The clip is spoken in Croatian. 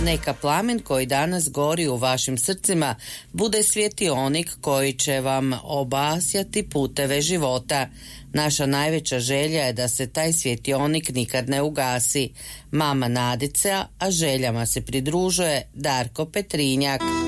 Neka plamen koji danas gori u vašim srcima bude svjetionik koji će vam obasjati puteve života. Naša najveća želja je da se taj svjetionik nikad ne ugasi. Mama Nadica, a željama se pridružuje Darko Petrinjak.